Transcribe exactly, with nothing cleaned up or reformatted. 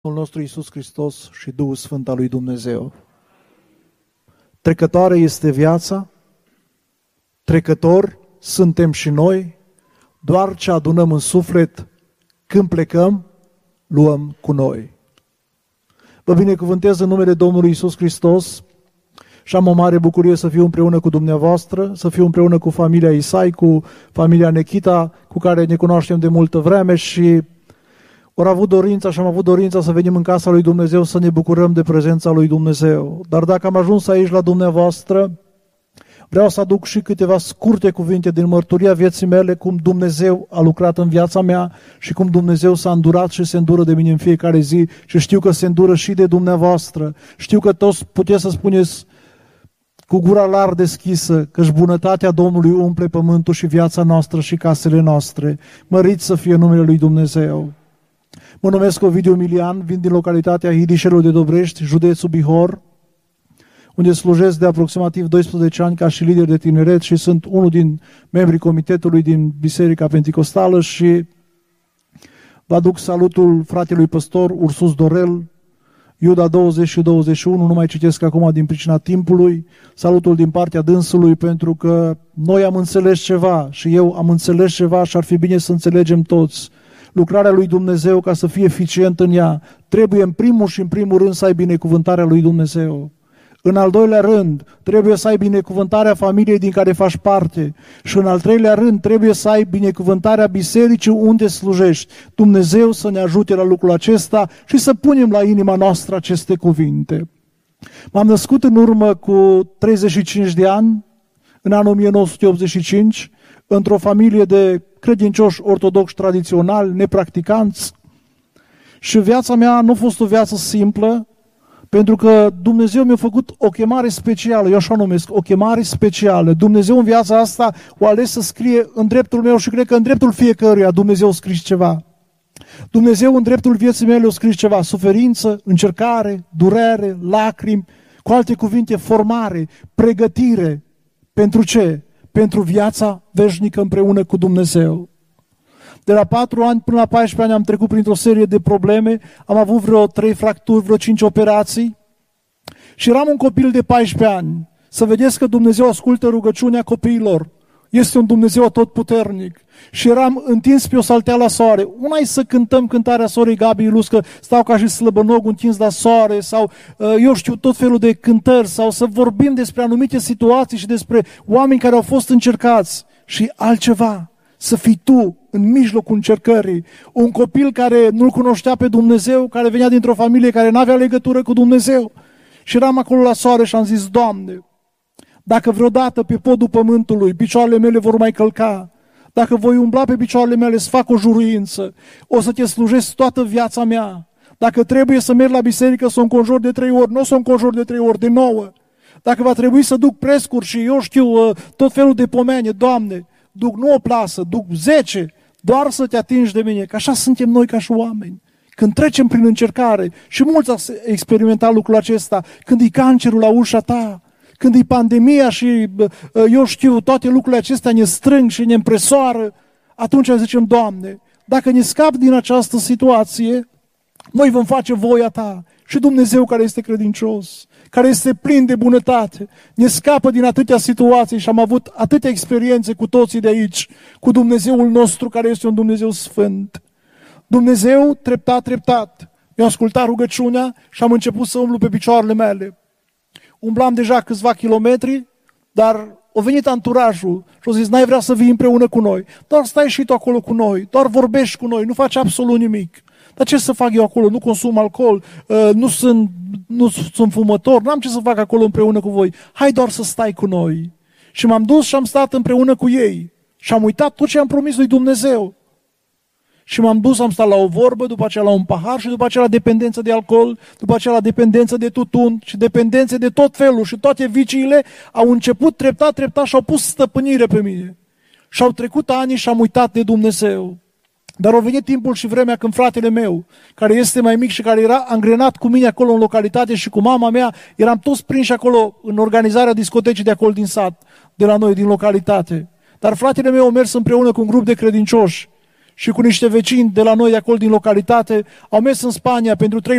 Domnul nostru Iisus Hristos și Duhul Sfânt al lui Dumnezeu. Trecătoare este viața, trecători suntem și noi, doar ce adunăm în suflet, când plecăm, luăm cu noi. Vă binecuvântez în numele Domnului Iisus Hristos și am o mare bucurie să fiu împreună cu dumneavoastră, să fiu împreună cu familia Isai, cu familia Nechita, cu care ne cunoaștem de multă vreme și ori avut dorința și am avut dorința să venim în casa lui Dumnezeu să ne bucurăm de prezența lui Dumnezeu. Dar dacă am ajuns aici la dumneavoastră, vreau să aduc și câteva scurte cuvinte din mărturia vieții mele, cum Dumnezeu a lucrat în viața mea și cum Dumnezeu s-a îndurat și se îndură de mine în fiecare zi și știu că se îndură și de dumneavoastră. Știu că toți puteți să spuneți cu gura larg deschisă că-și bunătatea Domnului umple pământul și viața noastră și casele noastre. Măriți să fie numele lui Dumnezeu. Mă numesc Ovidiu Milian, vin din localitatea Hidișelul de Dobrești, județul Bihor, unde slujesc de aproximativ doisprezece ani ca și lider de tineret și sunt unul din membrii comitetului din Biserica Penticostală și vă aduc salutul fratelui păstor Ursus Dorel, Iuda douăzeci și douăzeci și unu, nu mai citesc acum din pricina timpului, salutul din partea dânsului pentru că noi am înțeles ceva și eu am înțeles ceva și ar fi bine să înțelegem toți. Lucrarea lui Dumnezeu, ca să fie eficient în ea, trebuie în primul și în primul rând să ai binecuvântarea lui Dumnezeu. În al doilea rând, trebuie să ai binecuvântarea familiei din care faci parte. Și în al treilea rând, trebuie să ai binecuvântarea bisericii unde slujești. Dumnezeu să ne ajute la lucrul acesta și să punem la inima noastră aceste cuvinte. M-am născut în urmă cu treizeci și cinci de ani, în anul o mie nouă sute optzeci și cinci, într-o familie de credincioși ortodoxi tradiționali, nepracticanți. Și viața mea nu a fost o viață simplă, pentru că Dumnezeu mi-a făcut o chemare specială, eu așa o numesc, o chemare specială. Dumnezeu în viața asta o ales să scrie în dreptul meu și cred că în dreptul fiecăruia Dumnezeu a scris ceva. Dumnezeu în dreptul vieții mele a scris ceva, suferință, încercare, durere, lacrimi, cu alte cuvinte, formare, pregătire. Pentru ce? Pentru viața veșnică împreună cu Dumnezeu. De la patru ani până la paisprezece ani am trecut printr-o serie de probleme, am avut vreo trei fracturi, vreo cinci operații și eram un copil de paisprezece ani. Să vedeți că Dumnezeu ascultă rugăciunea copiilor. Este un Dumnezeu atotputernic. Și eram întins pe o saltea la soare. Una e să cântăm cântarea sorei Gabi Iluscă, stau ca și slăbănog întins la soare, sau eu știu tot felul de cântări, sau să vorbim despre anumite situații și despre oameni care au fost încercați. Și altceva, să fii tu în mijlocul încercării, un copil care nu-L cunoștea pe Dumnezeu, care venea dintr-o familie care nu avea legătură cu Dumnezeu. Și eram acolo la soare și am zis, Doamne, dacă vreodată pe podul pământului picioarele mele vor mai călca, dacă voi umbla pe picioarele mele să fac o juruință, o să te slujesc toată viața mea. Dacă trebuie să merg la biserică să o înconjur de trei ori, nu o să o înconjur de trei ori, de nouă. Dacă va trebui să duc prescuri și eu știu tot felul de pomene, Doamne, duc nu o plasă, duc zece, doar să te atingi de mine, că așa suntem noi ca și oameni. Când trecem prin încercare, și mulți au experimentat lucrul acesta, când e cancerul la ușa ta, când e pandemia și, eu știu, toate lucrurile acestea ne strâng și ne împresoară, atunci zicem, Doamne, dacă ne scap din această situație, noi vom face voia Ta. Și Dumnezeu care este credincios, care este plin de bunătate, ne scapă din atâtea situații și am avut atâtea experiențe cu toții de aici, cu Dumnezeul nostru care este un Dumnezeu sfânt. Dumnezeu, treptat, treptat, mi-a ascultat rugăciunea și am început să umblu pe picioarele mele. Umblam deja câțiva kilometri, dar a venit anturajul și a zis, n-ai vrea să vii împreună cu noi, doar stai și tu acolo cu noi, doar vorbești cu noi, nu faci absolut nimic. Dar ce să fac eu acolo? Nu consum alcool, nu sunt, nu sunt fumător, n-am ce să fac acolo împreună cu voi. Hai doar să stai cu noi. Și m-am dus și am stat împreună cu ei. Și am uitat tot ce am promis lui Dumnezeu. Și m-am dus, am stat la o vorbă, după aceea la un pahar și după aceea la dependență de alcool, după aceea la dependență de tutun și dependențe de tot felul. Și toate viciile au început treptat, treptat și au pus stăpânire pe mine. Și au trecut ani și am uitat de Dumnezeu. Dar a venit timpul și vremea când fratele meu, care este mai mic și care era angrenat cu mine acolo în localitate și cu mama mea, eram toți prinși acolo în organizarea discotecii de acolo din sat, de la noi, din localitate. Dar fratele meu a mers împreună cu un grup de credincioși și cu niște vecini de la noi, de acolo din localitate, au mers în Spania pentru trei